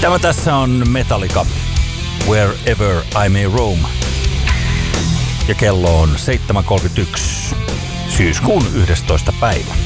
Tämä tässä on Metallica, Wherever I May Roam. Ja kello on 7.31, syyskuun 11. päivä.